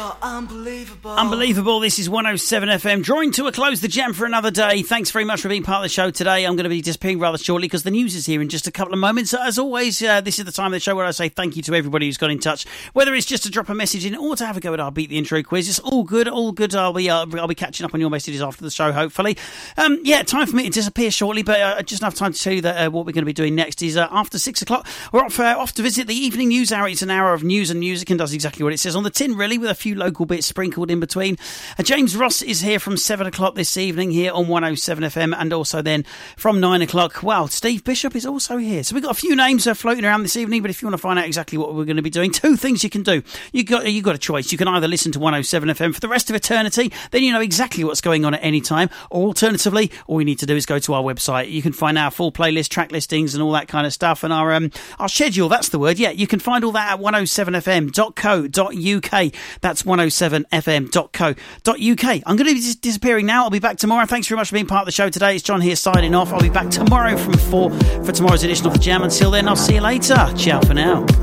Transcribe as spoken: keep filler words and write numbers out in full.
Oh, unbelievable. Unbelievable. This is one oh seven F M, drawing to a close the jam for another day. Thanks very much for being part of the show today. I'm going to be disappearing rather shortly because the news is here in just a couple of moments. As always, uh, this is the time of the show where I say thank you to everybody who's got in touch, whether it's just to drop a message in or to have a go at our Beat the Intro quiz. It's all good, all good. I'll be uh, I'll be catching up on your messages after the show, hopefully. Um, yeah, time for me to disappear shortly, but uh, just enough time to tell you that uh, what we're going to be doing next is uh, after six o'clock, we're off, uh, off to visit the evening news hour. It's an hour of news and music and does exactly what it says on the tin, really, with a few local bits sprinkled in between. Uh, James Ross is here from seven o'clock this evening here on one oh seven F M, and also then from nine o'clock, well, Steve Bishop is also here. So we've got a few names uh, floating around this evening, but if you want to find out exactly what we're going to be doing, two things you can do. You got you got a choice. You can either listen to one oh seven F M for the rest of eternity, then you know exactly what's going on at any time, or alternatively, all you need to do is go to our website. You can find our full playlist, track listings and all that kind of stuff, and our um, our schedule, that's the word. Yeah, you can find all that at one oh seven f m dot co dot u k. That's one oh seven f m dot co dot u k. I'm going to be dis- disappearing now. I'll be back tomorrow. Thanks very much for being part of the show today. It's John here signing off. I'll be back tomorrow from four for tomorrow's edition of The Jam. Until then, I'll see you later. Ciao for now.